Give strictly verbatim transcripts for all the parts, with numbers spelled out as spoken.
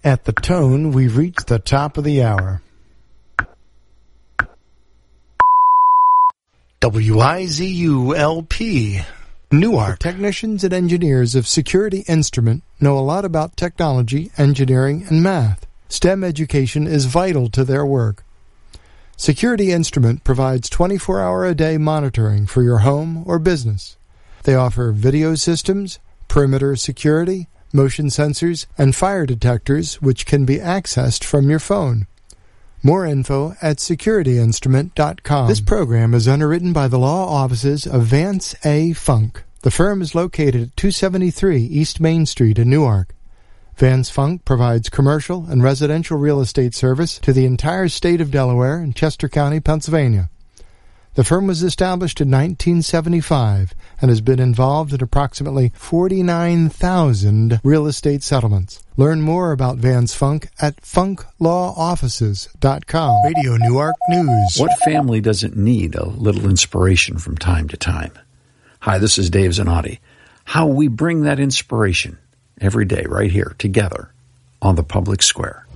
At the tone, we've reached the top of the hour. W I Z U L P, Newark. The technicians and engineers of Security Instrument know a lot about technology, engineering, and math. STEM education is vital to their work. Security Instrument provides twenty-four hour a day monitoring for your home or business. They offer video systems, perimeter security, motion sensors, and fire detectors which can be accessed from your phone. More info at security instrument dot com. This program is underwritten by the law offices of Vance A. Funk. The firm is located at two seventy-three East Main Street in Newark. Vance Funk provides commercial and residential real estate service to the entire state of Delaware and Chester County, Pennsylvania. The firm was established in nineteen seventy-five and has been involved in approximately forty-nine thousand real estate settlements. Learn more about Vance Funk at funk law offices dot com. Radio Newark News. What family doesn't need a little inspiration from time to time? Hi, this is Dave Zanotti. How we bring that inspiration every day right here together on the public square.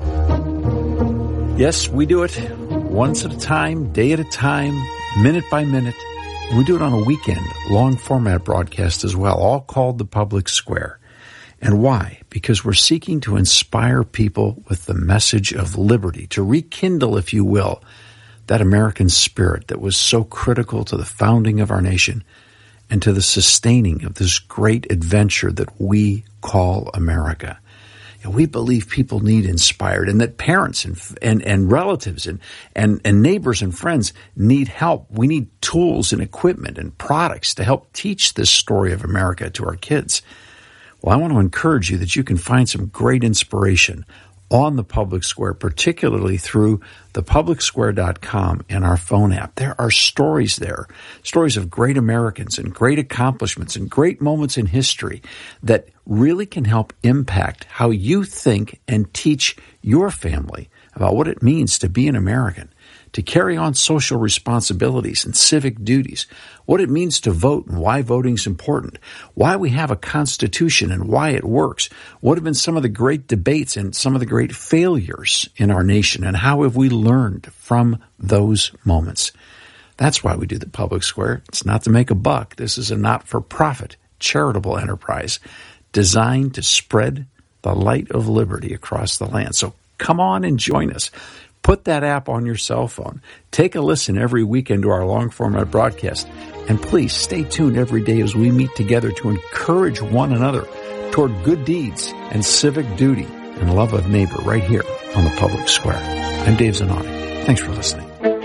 Yes, we do it once at a time, day at a time, minute by minute. We do it on a weekend, long format broadcast as well, all called the public square. And why? Because we're seeking to inspire people with the message of liberty, to rekindle, if you will, that American spirit that was so critical to the founding of our nation and to the sustaining of this great adventure that we call America. And we believe people need inspired, and that parents and and, and relatives and, and, and neighbors and friends need help. We need tools and equipment and products to help teach this story of America to our kids. Well, I want to encourage you that you can find some great inspiration on the Public Square, particularly through the public square dot com and our phone app. There are stories there, stories of great Americans and great accomplishments and great moments in history that really can help impact how you think and teach your family about what it means to be an American, to carry on social responsibilities and civic duties, what it means to vote and why voting is important, why we have a constitution and why it works, what have been some of the great debates and some of the great failures in our nation, and how have we learned from those moments. That's why we do the Public Square. It's not to make a buck. This is a not-for-profit charitable enterprise designed to spread the light of liberty across the land. So come on and join us. Put that app on your cell phone. Take a listen every weekend to our long-format broadcast. And please stay tuned every day as we meet together to encourage one another toward good deeds and civic duty and love of neighbor right here on the Public Square. I'm Dave Zanotti. Thanks for listening.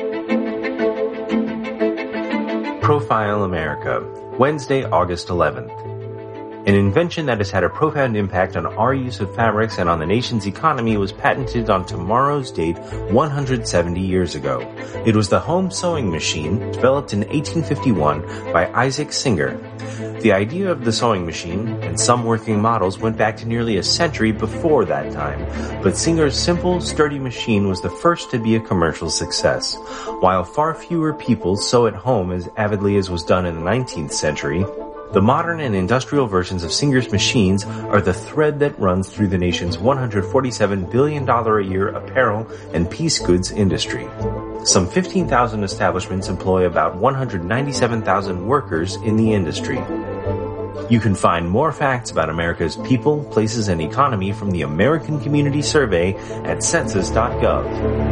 Profile America, Wednesday, August eleventh. An invention that has had a profound impact on our use of fabrics and on the nation's economy was patented on tomorrow's date one hundred seventy years ago. It was the home sewing machine, developed in eighteen fifty-one by Isaac Singer. The idea of the sewing machine and some working models went back to nearly a century before that time, but Singer's simple, sturdy machine was the first to be a commercial success. While far fewer people sew at home as avidly as was done in the nineteenth century, the modern and industrial versions of Singer's machines are the thread that runs through the nation's one hundred forty-seven billion dollars a year apparel and piece goods industry. Some fifteen thousand establishments employ about one hundred ninety-seven thousand workers in the industry. You can find more facts about America's people, places, and economy from the American Community Survey at census dot gov.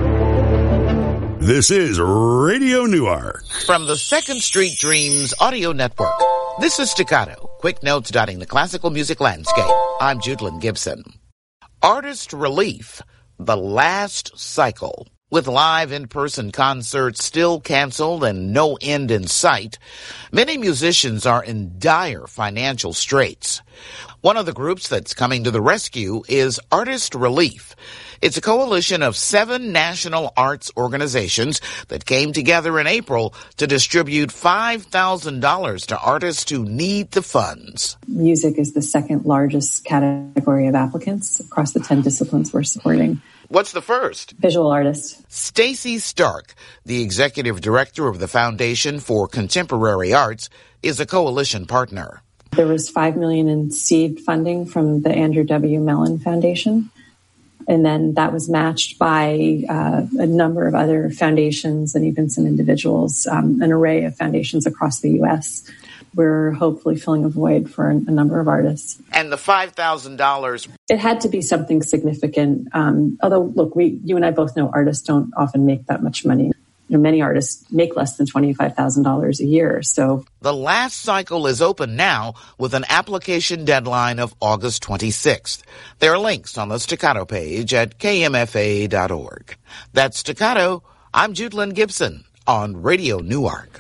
This is Radio Newark. From the Second Street Dreams Audio Network, this is Staccato, quick notes dotting the classical music landscape. I'm Judelyn Gibson. Artist Relief, The Last Cycle. With live in-person concerts still canceled and no end in sight, many musicians are in dire financial straits. One of the groups that's coming to the rescue is Artist Relief. It's a coalition of seven national arts organizations that came together in April to distribute five thousand dollars to artists who need the funds. Music is the second largest category of applicants across the ten disciplines we're supporting. What's the first? Visual artist. Stacy Stark, the executive director of the Foundation for Contemporary Arts, is a coalition partner. There was five million dollars in seed funding from the Andrew W. Mellon Foundation. And then that was matched by uh, a number of other foundations and even some individuals, um, an array of foundations across the U S. We're hopefully filling a void for a number of artists. And the five thousand dollars? It had to be something significant. Um, although, look, we, you and I both know artists don't often make that much money. You know, many artists make less than twenty-five thousand dollars a year. So the last cycle is open now with an application deadline of August twenty-sixth. There are links on the Staccato page at K M F A dot org. That's Staccato. I'm Judelyn Gibson on Radio Newark.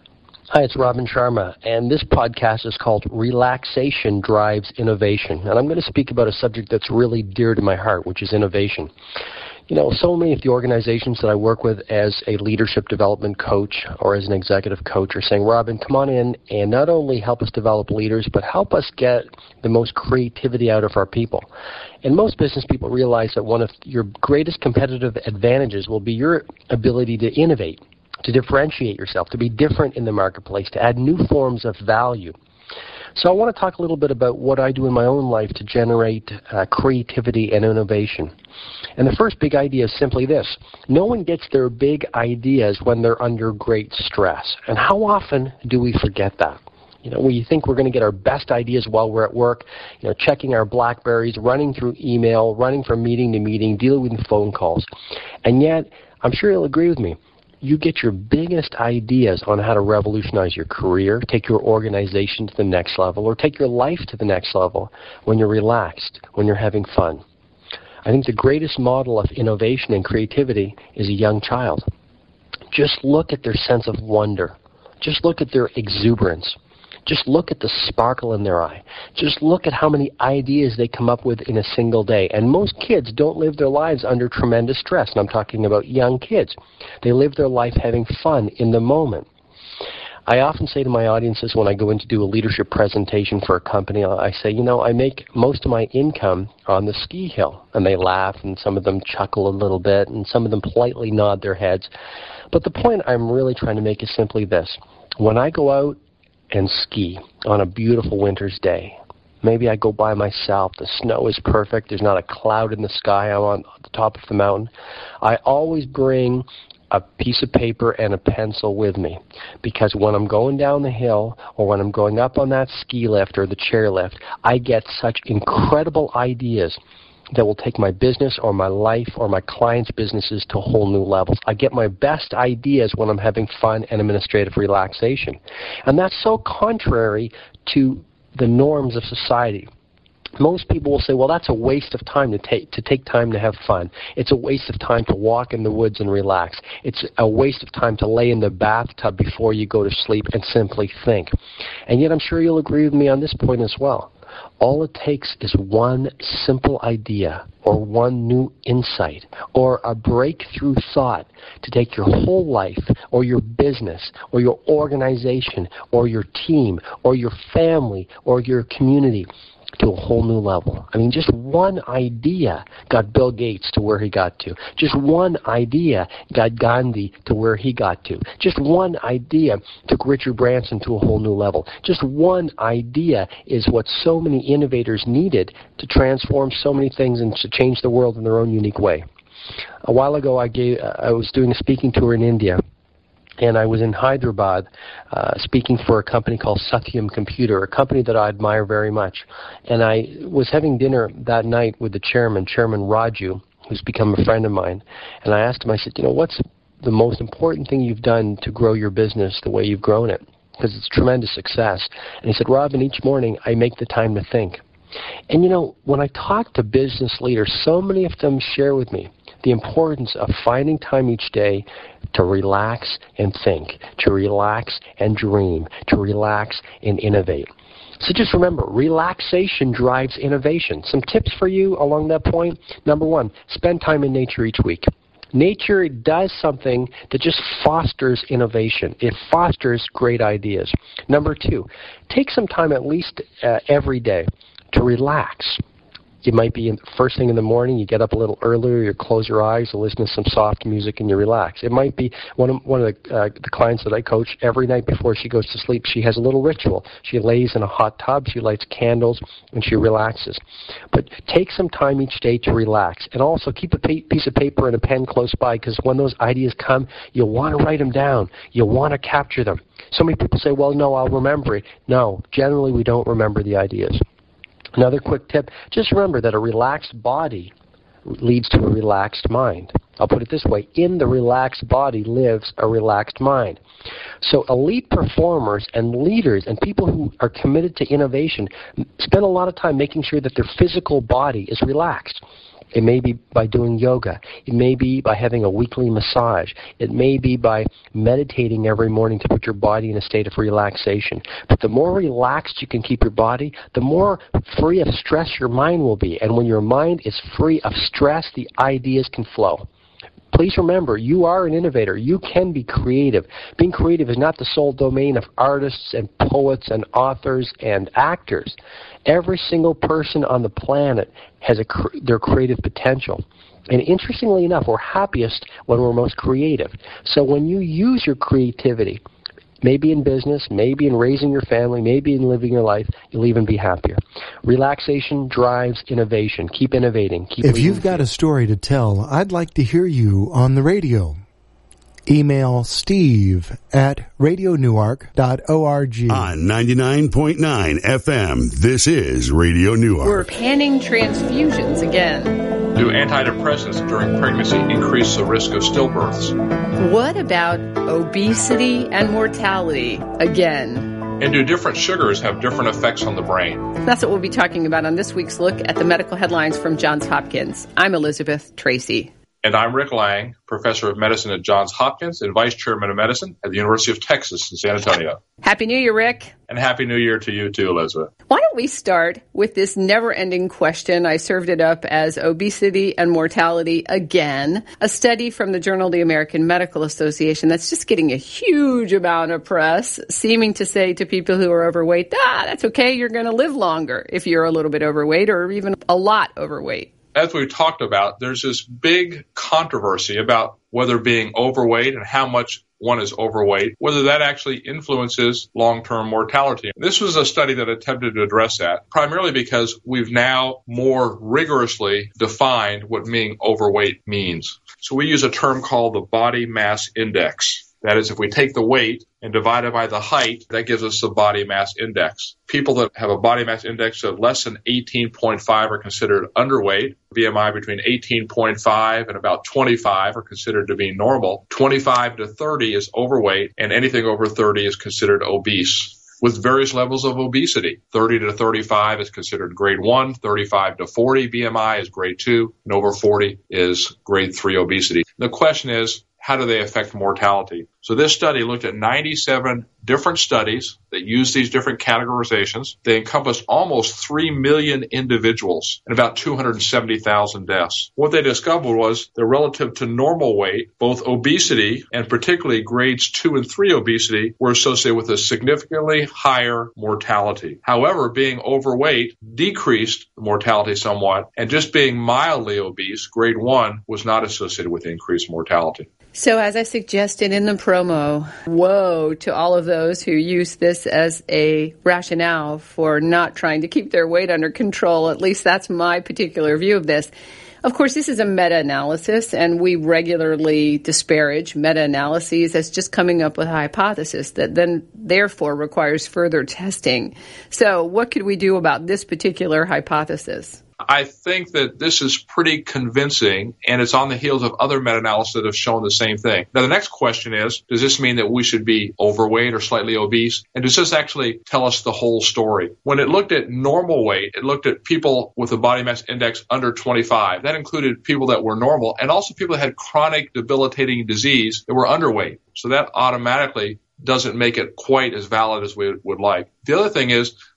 Hi, it's Robin Sharma, and this podcast is called Relaxation Drives Innovation. And I'm going to speak about a subject that's really dear to my heart, which is innovation. You know, so many of the organizations that I work with as a leadership development coach or as an executive coach are saying, Robin, come on in and not only help us develop leaders, but help us get the most creativity out of our people. And most business people realize that one of your greatest competitive advantages will be your ability to innovate, to differentiate yourself, to be different in the marketplace, to add new forms of value. So I want to talk a little bit about what I do in my own life to generate uh, creativity and innovation. And the first big idea is simply this. No one gets their big ideas when they're under great stress. And how often do we forget that? You know, we think we're going to get our best ideas while we're at work, you know, checking our BlackBerries, running through email, running from meeting to meeting, dealing with phone calls. And yet, I'm sure you'll agree with me, you get your biggest ideas on how to revolutionize your career, take your organization to the next level, or take your life to the next level when you're relaxed, when you're having fun. I think the greatest model of innovation and creativity is a young child. Just look at their sense of wonder. Just look at their exuberance. Just look at the sparkle in their eye. Just look at how many ideas they come up with in a single day. And most kids don't live their lives under tremendous stress. And I'm talking about young kids. They live their life having fun in the moment. I often say to my audiences when I go in to do a leadership presentation for a company, I say, you know, I make most of my income on the ski hill. And they laugh, and some of them chuckle a little bit, and some of them politely nod their heads. But the point I'm really trying to make is simply this. When I go out and ski on a beautiful winter's day, maybe I go by myself, the snow is perfect, there's not a cloud in the sky, I'm on the top of the mountain, I always bring a piece of paper and a pencil with me, because when I'm going down the hill or when I'm going up on that ski lift or the chair lift, I get such incredible ideas that will take my business or my life or my clients' businesses to whole new levels. I get my best ideas when I'm having fun and administrative relaxation. And that's so contrary to the norms of society. Most people will say, well, that's a waste of time to take to take time to have fun. It's a waste of time to walk in the woods and relax. It's a waste of time to lay in the bathtub before you go to sleep and simply think. And yet I'm sure you'll agree with me on this point as well. All it takes is one simple idea or one new insight or a breakthrough thought to take your whole life or your business or your organization or your team or your family or your community to a whole new level. I mean, just one idea got Bill Gates to where he got to. Just one idea got Gandhi to where he got to. Just one idea took Richard Branson to a whole new level. Just one idea is what so many innovators needed to transform so many things and to change the world in their own unique way. A while ago, I gave, I was doing a speaking tour in India. And I was in Hyderabad uh, speaking for a company called Satyam Computer, a company that I admire very much. And I was having dinner that night with the chairman, Chairman Raju, who's become a friend of mine. And I asked him, I said, you know, what's the most important thing you've done to grow your business the way you've grown it? Because it's tremendous success. And he said, Robin, each morning I make the time to think. And, you know, when I talk to business leaders, so many of them share with me the importance of finding time each day to relax and think, to relax and dream, to relax and innovate. So just remember, relaxation drives innovation. Some tips for you along that point. Number one, spend time in nature each week. Nature does something that just fosters innovation. It fosters great ideas. Number two, take some time at least uh, every day to relax. It might be in, first thing in the morning, you get up a little earlier, you close your eyes, you listen to some soft music, and you relax. It might be one of, one of the, uh, the clients that I coach, every night before she goes to sleep, she has a little ritual. She lays in a hot tub, she lights candles, and she relaxes. But take some time each day to relax. And also keep a pa- piece of paper and a pen close by, because when those ideas come, you'll want to write them down. You'll want to capture them. So many people say, well, no, I'll remember it. No, generally we don't remember the ideas. Another quick tip, just remember that a relaxed body leads to a relaxed mind. I'll put it this way, in the relaxed body lives a relaxed mind. So elite performers and leaders and people who are committed to innovation spend a lot of time making sure that their physical body is relaxed. It may be by doing yoga. It may be by having a weekly massage. It may be by meditating every morning to put your body in a state of relaxation. But the more relaxed you can keep your body, the more free of stress your mind will be. And when your mind is free of stress, the ideas can flow. Please remember, you are an innovator. You can be creative. Being creative is not the sole domain of artists and poets and authors and actors. Every single person on the planet has a, their creative potential. And interestingly enough, we're happiest when we're most creative. So when you use your creativity, maybe in business, maybe in raising your family, maybe in living your life, you'll even be happier. Relaxation drives innovation. Keep innovating. Keep if you've got a story to tell, I'd like to hear you on the radio. Email Steve at radio newark dot org. On ninety-nine point nine F M, this is Radio Newark. We're panning transfusions again. Do antidepressants during pregnancy increase the risk of stillbirths? What about obesity and mortality again? And do different sugars have different effects on the brain? That's what we'll be talking about on this week's look at the medical headlines from Johns Hopkins. I'm Elizabeth Tracy. And I'm Rick Lang, professor of medicine at Johns Hopkins and vice chairman of medicine at the University of Texas in San Antonio. Happy New Year, Rick. And Happy New Year to you too, Elizabeth. Why don't we start with this never-ending question? I served it up as obesity and mortality again, a study from the Journal of the American Medical Association that's just getting a huge amount of press, seeming to say to people who are overweight, ah, that's okay, you're going to live longer if you're a little bit overweight or even a lot overweight. As we talked about, there's this big controversy about whether being overweight and how much one is overweight, whether that actually influences long-term mortality. This was a study that attempted to address that, primarily because we've now more rigorously defined what being overweight means. So we use a term called the body mass index. That is, if we take the weight and divide it by the height, that gives us the body mass index. People that have a body mass index of less than eighteen point five are considered underweight. B M I between eighteen point five and about twenty-five are considered to be normal. twenty-five to thirty is overweight, and anything over thirty is considered obese, with various levels of obesity. thirty to thirty-five is considered grade one, thirty-five to forty B M I is grade two, and over forty is grade three obesity. The question is, how do they affect mortality? So this study looked at ninety-seven different studies that used these different categorizations. They encompassed almost three million individuals and about two hundred seventy thousand deaths. What they discovered was that relative to normal weight, both obesity and particularly grades two and three obesity were associated with a significantly higher mortality. However, being overweight decreased mortality somewhat, and just being mildly obese, grade one, was not associated with increased mortality. So as I suggested in the promo, woe to all of those who use this as a rationale for not trying to keep their weight under control. At least that's my particular view of this. Of course, this is a meta-analysis, and we regularly disparage meta-analyses as just coming up with a hypothesis that then therefore requires further testing. So what could we do about this particular hypothesis? I think that this is pretty convincing, and it's on the heels of other meta-analyses that have shown the same thing. Now, the next question is, does this mean that we should be overweight or slightly obese? And does this actually tell us the whole story? When it looked at normal weight, it looked at people with a body mass index under twenty-five. That included people that were normal and also people that had chronic debilitating disease that were underweight. So that automatically doesn't make it quite as valid as we would like. The other thing is,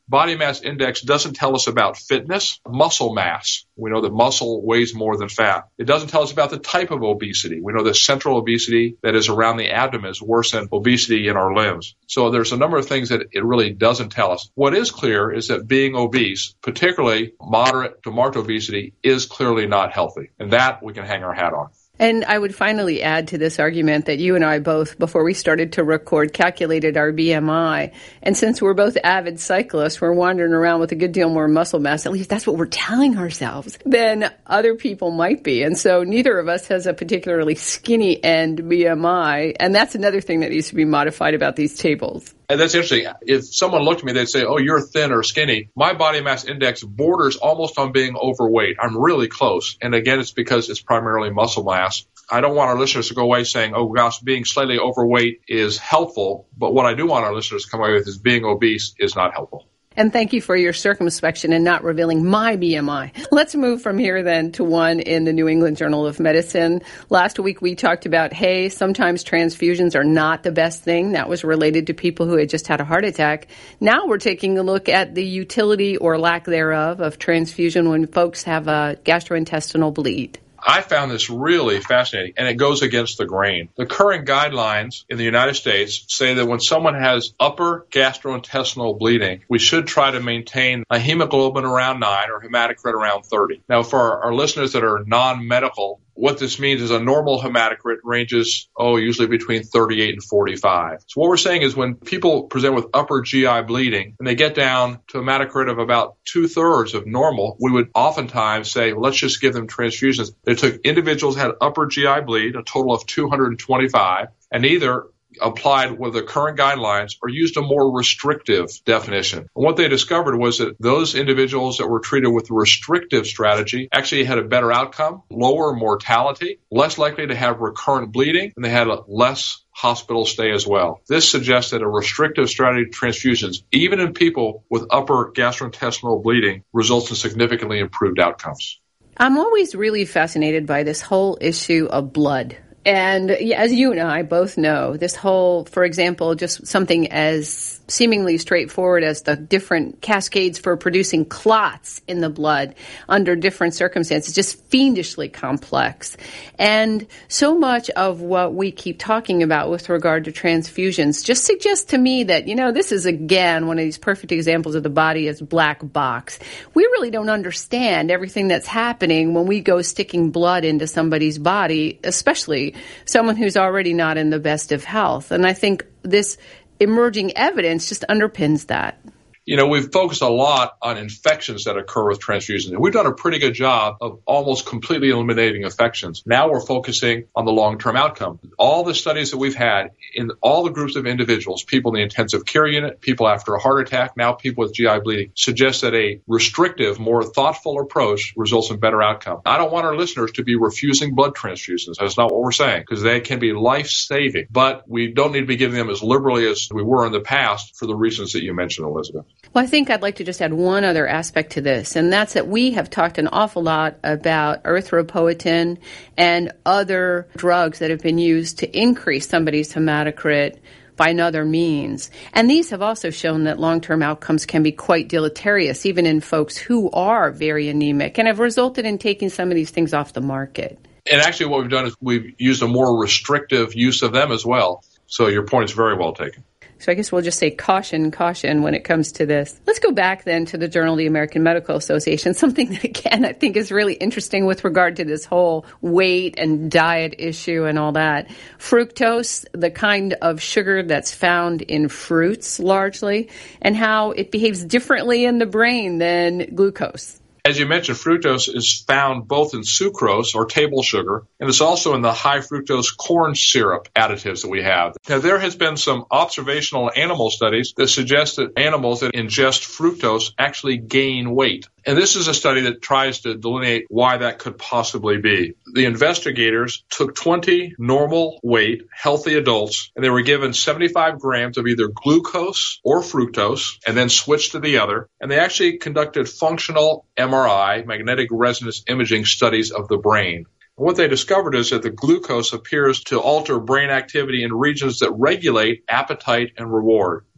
body mass index doesn't tell us about fitness, muscle mass. We know that muscle weighs more than fat. It doesn't tell us about the type of obesity. We know that central obesity that is around the abdomen is worse than obesity in our limbs. So there's a number of things that it really doesn't tell us. What is clear is that being obese, particularly moderate to marked obesity, is clearly not healthy. And that we can hang our hat on. And I would finally add to this argument that you and I both, before we started to record, calculated our B M I. And since we're both avid cyclists, we're wandering around with a good deal more muscle mass, at least that's what we're telling ourselves, than other people might be. And so neither of us has a particularly skinny end B M I. And that's another thing that needs to be modified about these tables. And that's interesting. If someone looked at me, they'd say, oh, you're thin or skinny. My body mass index borders almost on being overweight. I'm really close. And again, it's because it's primarily muscle mass. I don't want our listeners to go away saying, oh, gosh, being slightly overweight is helpful. But what I do want our listeners to come away with is being obese is not helpful. And thank you for your circumspection in not revealing my B M I. Let's move from here then to one in the New England Journal of Medicine. Last week we talked about, hey, sometimes transfusions are not the best thing. That was related to people who had just had a heart attack. Now we're taking a look at the utility or lack thereof of transfusion when folks have a gastrointestinal bleed. I found this really fascinating, and it goes against the grain. The current guidelines in the United States say that when someone has upper gastrointestinal bleeding, we should try to maintain a hemoglobin around nine or hematocrit around thirty. Now, for our, our listeners that are non-medical, what this means is a normal hematocrit ranges, oh, usually between thirty-eight and forty-five. So what we're saying is when people present with upper G I bleeding and they get down to a hematocrit of about two-thirds of normal, we would oftentimes say, well, let's just give them transfusions. They took individuals who had upper G I bleed, a total of two hundred twenty-five, and either applied with the current guidelines or used a more restrictive definition. And what they discovered was that those individuals that were treated with the restrictive strategy actually had a better outcome, lower mortality, less likely to have recurrent bleeding, and they had a less hospital stay as well. This suggests that a restrictive strategy of transfusions, even in people with upper gastrointestinal bleeding, results in significantly improved outcomes. I'm always really fascinated by this whole issue of blood. And as you and I both know, this whole, for example, just something as seemingly straightforward as the different cascades for producing clots in the blood under different circumstances, just fiendishly complex. And so much of what we keep talking about with regard to transfusions just suggests to me that, you know, this is again one of these perfect examples of the body as black box. We really don't understand everything that's happening when we go sticking blood into somebody's body, especially someone who's already not in the best of health. And I think this emerging evidence just underpins that. You know, we've focused a lot on infections that occur with transfusions, and we've done a pretty good job of almost completely eliminating infections. Now we're focusing on the long-term outcome. All the studies that we've had in all the groups of individuals, people in the intensive care unit, people after a heart attack, now people with G I bleeding, suggest that a restrictive, more thoughtful approach results in better outcome. I don't want our listeners to be refusing blood transfusions. That's not what we're saying, because they can be life-saving, but we don't need to be giving them as liberally as we were in the past for the reasons that you mentioned, Elizabeth. Well, I think I'd like to just add one other aspect to this, and that's that we have talked an awful lot about erythropoietin and other drugs that have been used to increase somebody's hematocrit by another means. And these have also shown that long-term outcomes can be quite deleterious, even in folks who are very anemic, and have resulted in taking some of these things off the market. And actually what we've done is we've used a more restrictive use of them as well. So your point is very well taken. So I guess we'll just say caution, caution when it comes to this. Let's go back then to the Journal of the American Medical Association, something that, again, I think is really interesting with regard to this whole weight and diet issue and all that. Fructose, the kind of sugar that's found in fruits largely, and how it behaves differently in the brain than glucose. As you mentioned, fructose is found both in sucrose, or table sugar, and it's also in the high fructose corn syrup additives that we have. Now, there has been some observational animal studies that suggest that animals that ingest fructose actually gain weight. And this is a study that tries to delineate why that could possibly be. The investigators took twenty normal weight, healthy adults, and they were given seventy-five grams of either glucose or fructose, and then switched to the other. And they actually conducted functional M R I, magnetic resonance imaging studies of the brain. What they discovered is that the glucose appears to alter brain activity in regions that regulate appetite and reward.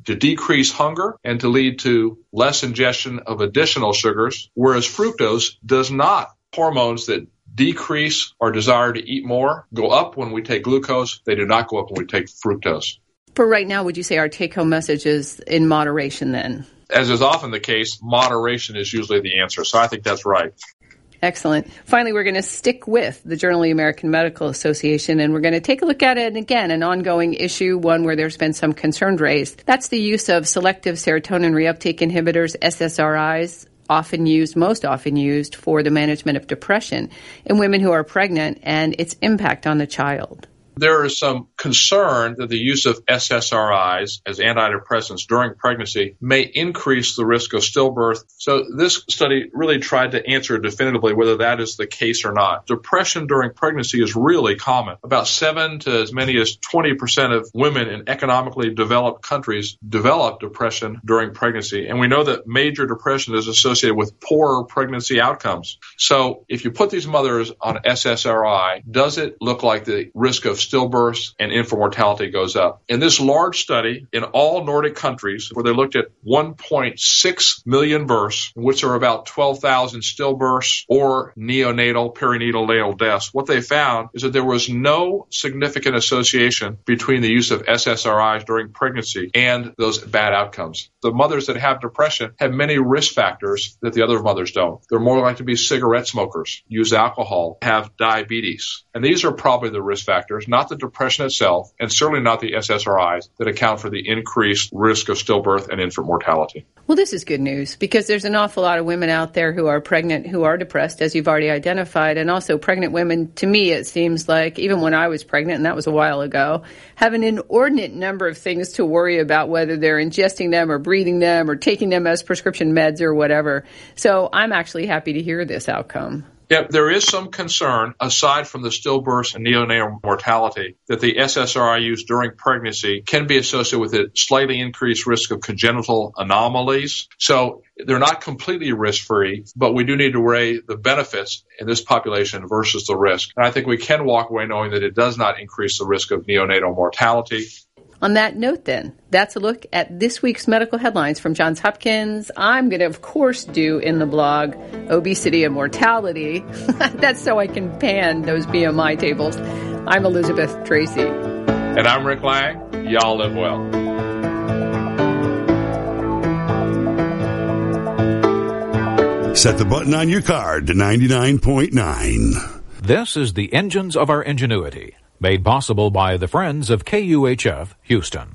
to decrease hunger and to lead to less ingestion of additional sugars, whereas fructose does not. Hormones that decrease our desire to eat more go up when we take glucose. They do not go up when we take fructose. For right now, would you say our take-home message is in moderation then? As is often the case, moderation is usually the answer. So I think that's right. Excellent. Finally, we're going to stick with the Journal of the American Medical Association, and we're going to take a look at it again, an ongoing issue, one where there's been some concern raised. That's the use of selective serotonin reuptake inhibitors, S S R Is, often used, most often used for the management of depression in women who are pregnant, and its impact on the child. There is some concern that the use of S S R Is as antidepressants during pregnancy may increase the risk of stillbirth. So this study really tried to answer definitively whether that is the case or not. Depression during pregnancy is really common. About seven to as many as twenty percent of women in economically developed countries develop depression during pregnancy. And we know that major depression is associated with poorer pregnancy outcomes. So if you put these mothers on S S R I, does it look like the risk of stillbirths and infant mortality goes up? In this large study in all Nordic countries, where they looked at one point six million births, in which are about twelve thousand stillbirths or neonatal perinatal natal deaths, what they found is that there was no significant association between the use of S S R Is during pregnancy and those bad outcomes. The mothers that have depression have many risk factors that the other mothers don't. They're more likely to be cigarette smokers, use alcohol, have diabetes. And these are probably the risk factors, not the depression itself, and certainly not the S S R Is that account for the increased risk of stillbirth and infant mortality. Well, this is good news because there's an awful lot of women out there who are pregnant who are depressed, as you've already identified, and also pregnant women, to me, it seems like, even when I was pregnant, and that was a while ago, have an inordinate number of things to worry about, whether they're ingesting them or breathing them or taking them as prescription meds or whatever. So I'm actually happy to hear this outcome. Yeah, there is some concern, aside from the stillbirths and neonatal mortality, that the S S R I use during pregnancy can be associated with a slightly increased risk of congenital anomalies. So they're not completely risk-free, but we do need to weigh the benefits in this population versus the risk. And I think we can walk away knowing that it does not increase the risk of neonatal mortality. On that note, then, that's a look at this week's medical headlines from Johns Hopkins. I'm going to, of course, do in the blog obesity and mortality. That's so I can pan those B M I tables. I'm Elizabeth Tracy. And I'm Rick Lang. Y'all live well. Set the button on your card to ninety-nine point nine. This is the Engines of Our Ingenuity, made possible by the Friends of K U H F Houston.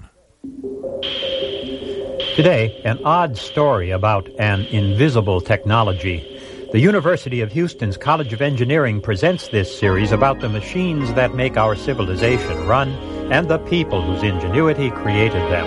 Today, an odd story about an invisible technology. The University of Houston's College of Engineering presents this series about the machines that make our civilization run and the people whose ingenuity created them.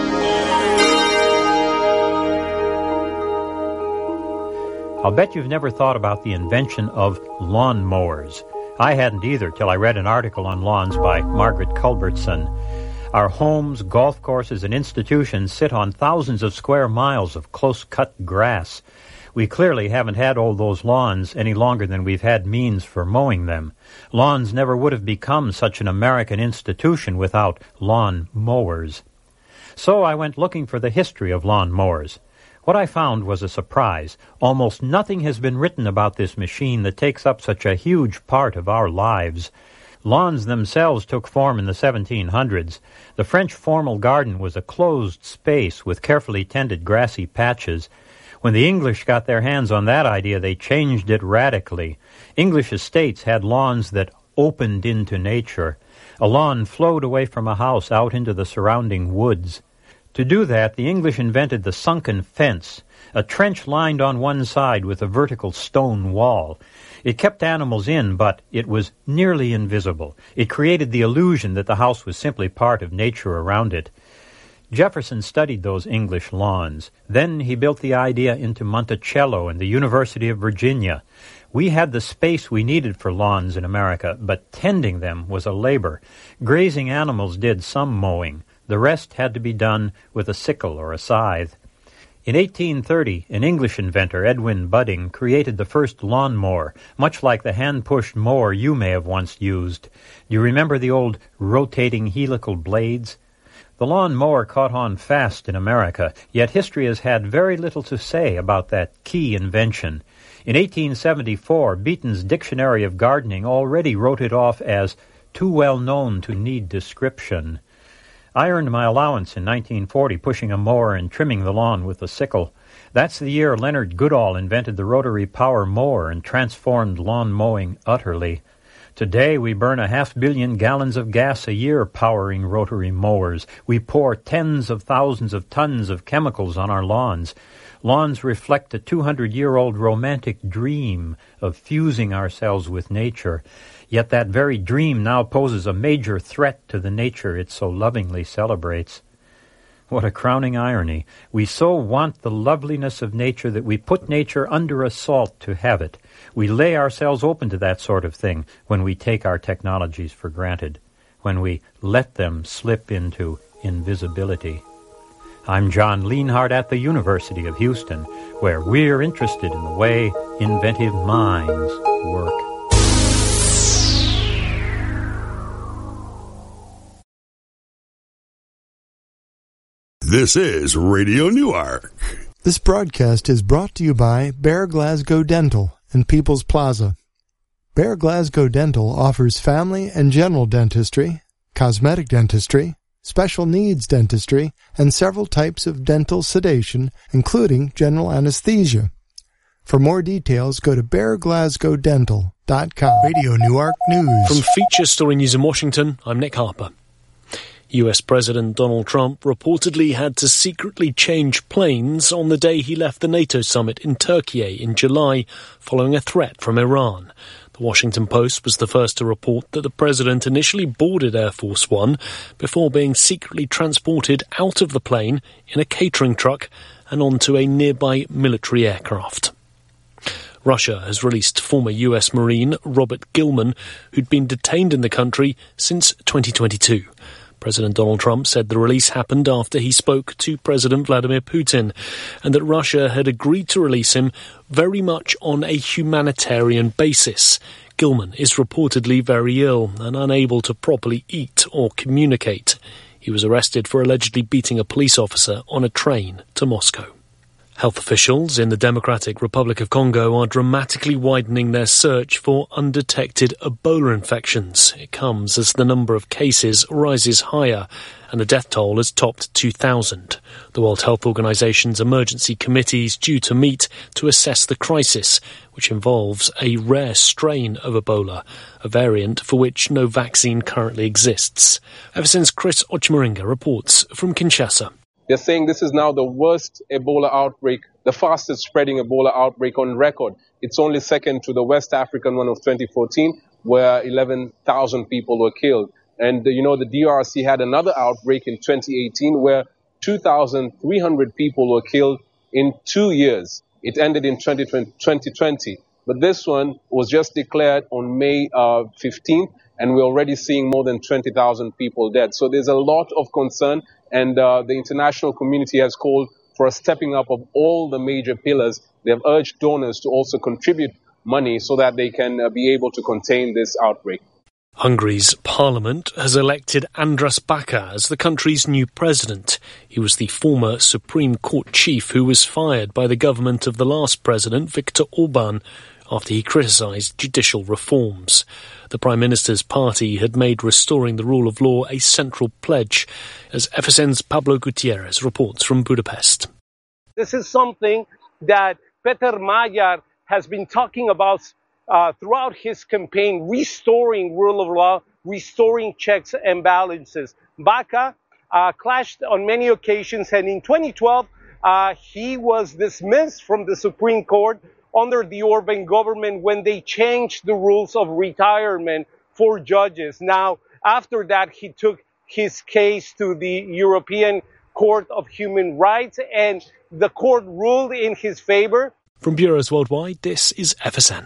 I'll bet you've never thought about the invention of lawn mowers. I hadn't either till I read an article on lawns by Margaret Culbertson. Our homes, golf courses, and institutions sit on thousands of square miles of close-cut grass. We clearly haven't had all those lawns any longer than we've had means for mowing them. Lawns never would have become such an American institution without lawn mowers. So I went looking for the history of lawn mowers. What I found was a surprise. Almost nothing has been written about this machine that takes up such a huge part of our lives. Lawns themselves took form in the seventeen hundreds. The French formal garden was a closed space with carefully tended grassy patches. When the English got their hands on that idea, they changed it radically. English estates had lawns that opened into nature. A lawn flowed away from a house out into the surrounding woods. To do that, the English invented the sunken fence, a trench lined on one side with a vertical stone wall. It kept animals in, but it was nearly invisible. It created the illusion that the house was simply part of nature around it. Jefferson studied those English lawns. Then he built the idea into Monticello and the University of Virginia. We had the space we needed for lawns in America, but tending them was a labor. Grazing animals did some mowing. The rest had to be done with a sickle or a scythe. In eighteen thirty, an English inventor, Edwin Budding, created the first lawn mower, much like the hand-pushed mower you may have once used. Do you remember the old rotating helical blades? The lawn mower caught on fast in America, yet history has had very little to say about that key invention. In eighteen seventy-four, Beaton's Dictionary of Gardening already wrote it off as too well known to need description. I earned my allowance in nineteen forty pushing a mower and trimming the lawn with a sickle. That's the year Leonard Goodall invented the rotary power mower and transformed lawn mowing utterly. Today we burn a half billion gallons of gas a year powering rotary mowers. We pour tens of thousands of tons of chemicals on our lawns. Lawns reflect a two hundred year old romantic dream of fusing ourselves with nature. Yet that very dream now poses a major threat to the nature it so lovingly celebrates. What a crowning irony. We so want the loveliness of nature that we put nature under assault to have it. We lay ourselves open to that sort of thing when we take our technologies for granted, when we let them slip into invisibility. I'm John Leonhardt at the University of Houston, where we're interested in the way inventive minds work. This is Radio Newark. This broadcast is brought to you by Bear Glasgow Dental in People's Plaza. Bear Glasgow Dental offers family and general dentistry, cosmetic dentistry, special needs dentistry, and several types of dental sedation, including general anesthesia. For more details, go to bear glasgow dental dot com. Radio Newark News. From Feature Story News in Washington, I'm Nick Harper. U S President Donald Trump reportedly had to secretly change planes on the day he left the NATO summit in Turkey in July, following a threat from Iran. The Washington Post was the first to report that the president initially boarded Air Force One before being secretly transported out of the plane in a catering truck and onto a nearby military aircraft. Russia has released former U S Marine Robert Gilman, who'd been detained in the country since twenty twenty-two. President Donald Trump said the release happened after he spoke to President Vladimir Putin, and that Russia had agreed to release him very much on a humanitarian basis. Gilman is reportedly very ill and unable to properly eat or communicate. He was arrested for allegedly beating a police officer on a train to Moscow. Health officials in the Democratic Republic of Congo are dramatically widening their search for undetected Ebola infections. It comes as the number of cases rises higher and the death toll has topped two thousand. The World Health Organization's emergency committee is due to meet to assess the crisis, which involves a rare strain of Ebola, a variant for which no vaccine currently exists. Ever since Chris Ochmaringa reports from Kinshasa. They're saying this is now the worst Ebola outbreak, the fastest spreading Ebola outbreak on record. It's only second to the West African one of twenty fourteen, where eleven thousand people were killed. And, you know, the D R C had another outbreak in twenty eighteen where two thousand three hundred people were killed in two years. It ended in twenty twenty. But this one was just declared on May uh, fifteenth, and we're already seeing more than twenty thousand people dead. So there's a lot of concern. And uh, the international community has called for a stepping up of all the major pillars. They have urged donors to also contribute money so that they can uh, be able to contain this outbreak. Hungary's parliament has elected Andras Baka as the country's new president. He was the former Supreme Court chief who was fired by the government of the last president, Viktor Orban, after he criticised judicial reforms. The Prime Minister's party had made restoring the rule of law a central pledge, as F S N's Pablo Gutierrez reports from Budapest. This is something that Peter Magyar has been talking about uh, throughout his campaign, restoring rule of law, restoring checks and balances. Baka uh, clashed on many occasions, and in twenty twelve, uh, he was dismissed from the Supreme Court under the Orban government when they changed the rules of retirement for judges. Now, after that, he took his case to the European Court of Human Rights, and the court ruled in his favor. From bureaus worldwide, this is F S N.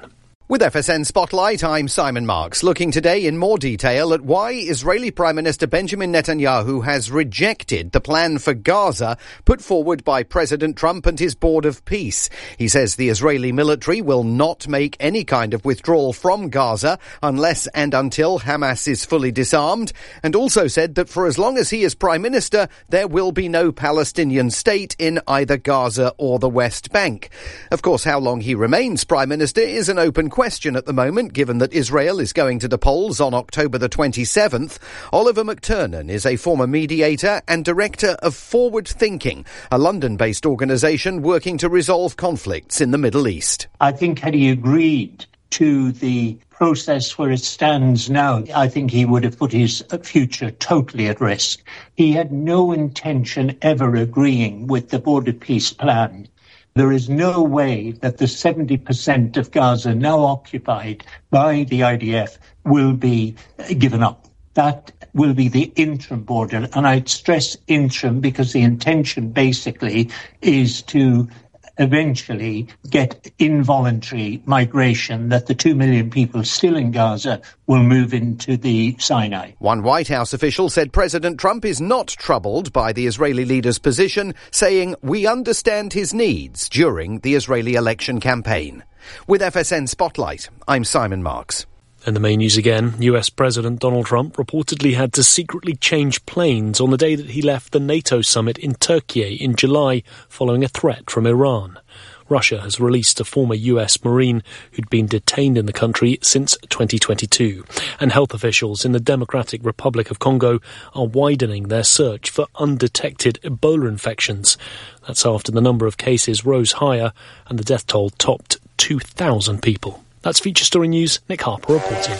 With F S N Spotlight, I'm Simon Marks, looking today in more detail at why Israeli Prime Minister Benjamin Netanyahu has rejected the plan for Gaza put forward by President Trump and his Board of Peace. He says the Israeli military will not make any kind of withdrawal from Gaza unless and until Hamas is fully disarmed, and also said that for as long as he is Prime Minister, there will be no Palestinian state in either Gaza or the West Bank. Of course, how long he remains Prime Minister is an open question. question at the moment, given that Israel is going to the polls on October the twenty-seventh. Oliver McTurnan is a former mediator and director of Forward Thinking, a London-based organisation working to resolve conflicts in the Middle East. I think had he agreed to the process where it stands now, I think he would have put his future totally at risk. He had no intention ever agreeing with the Board of Peace plan. There is no way that the seventy percent of Gaza now occupied by the I D F will be given up. That will be the interim border. And I'd stress interim because the intention basically is to eventually get involuntary migration, that the two million people still in Gaza will move into the Sinai. One White House official said President Trump is not troubled by the Israeli leader's position, saying, "We understand his needs," during the Israeli election campaign. With F S N Spotlight, I'm Simon Marks. And the main news again, U S President Donald Trump reportedly had to secretly change planes on the day that he left the NATO summit in Turkey in July following a threat from Iran. Russia has released a former U S Marine who'd been detained in the country since twenty twenty-two. And health officials in the Democratic Republic of Congo are widening their search for undetected Ebola infections. That's after the number of cases rose higher and the death toll topped two thousand people. That's Feature Story News. Nick Harper reporting.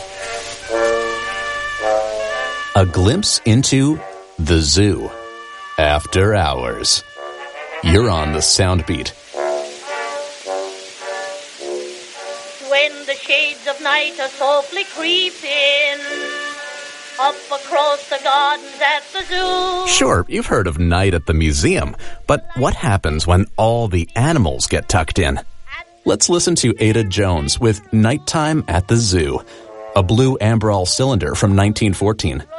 A glimpse into the zoo. After hours. You're on the sound beat. When the shades of night are softly creeping up across the gardens at the zoo. Sure, you've heard of night at the museum, but what happens when all the animals get tucked in? Let's listen to Ada Jones with Nighttime at the Zoo, a blue Ambrol cylinder from nineteen fourteen.